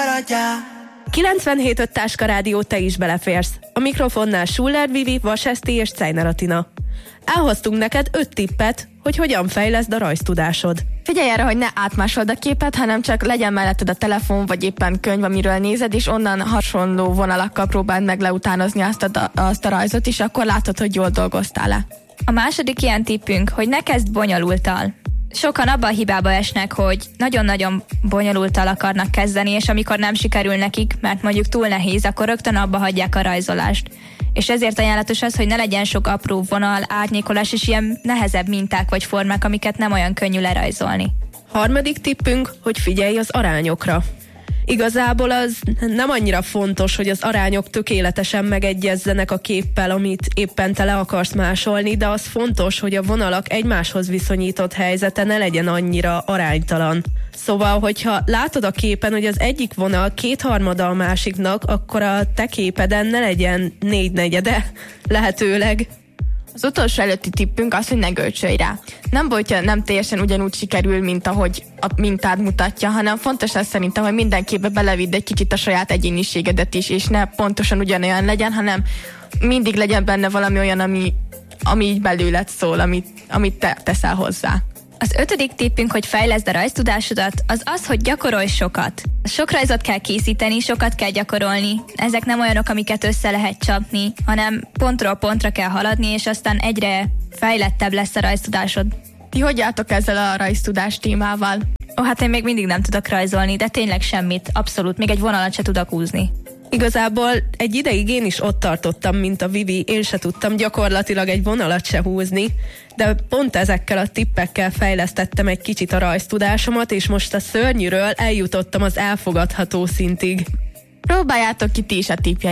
maradjál. 97.5 Táska Rádió, te is beleférsz. A mikrofonnál Schuller Vivi, Vaseszti és Czajner Atina. Elhoztunk neked 5 tippet, hogy hogyan fejleszd a rajztudásod. Figyelj arra, hogy ne átmásold a képet, hanem csak legyen melletted a telefon, vagy éppen könyv, amiről nézed, és onnan hasonló vonalakkal próbáld meg leutánozni azt a rajzot, és akkor látod, hogy jól dolgoztál-e. A második ilyen tippünk, hogy ne kezd bonyolulttal. Sokan abba a hibába esnek, hogy nagyon-nagyon bonyolultal akarnak kezdeni, és amikor nem sikerül nekik, mert mondjuk túl nehéz, akkor rögtön abba hagyják a rajzolást. És ezért ajánlatos az, hogy ne legyen sok apró vonal, árnyékolás és ilyen nehezebb minták vagy formák, amiket nem olyan könnyű lerajzolni. Harmadik tippünk, hogy figyelj az arányokra. Igazából az nem annyira fontos, hogy az arányok tökéletesen megegyezzenek a képpel, amit éppen te le akarsz másolni, de az fontos, hogy a vonalak egymáshoz viszonyított helyzete ne legyen annyira aránytalan. Szóval, hogyha látod a képen, hogy az egyik vonal 2/3 a másiknak, akkor a te képeden ne legyen 4/4, lehetőleg. Az utolsó előtti tippünk az, hogy ne görcsölj rá. Nem baj, hogyha nem teljesen ugyanúgy sikerül, mint ahogy a mintád mutatja, hanem fontos az szerintem, hogy minden képbe belevidd egy kicsit a saját egyéniségedet is, és ne pontosan ugyanolyan legyen, hanem mindig legyen benne valami olyan, ami így belőled szól, amit te teszel hozzá. Az 5. tippünk, hogy fejleszd a rajztudásodat, az, hogy gyakorolj sokat. Sok rajzot kell készíteni, sokat kell gyakorolni. Ezek nem olyanok, amiket össze lehet csapni, hanem pontról pontra kell haladni, és aztán egyre fejlettebb lesz a rajztudásod. Ti hogy álltok ezzel a rajztudás témával? Hát én még mindig nem tudok rajzolni, de tényleg semmit, abszolút, még egy vonalat se tudok húzni. Igazából egy ideig én is ott tartottam, mint a Vivi, én se tudtam gyakorlatilag egy vonalat se húzni, de pont ezekkel a tippekkel fejlesztettem egy kicsit a rajztudásomat, és most a szörnyűről eljutottam az elfogadható szintig. Próbáljátok ki ti is a tippjeit.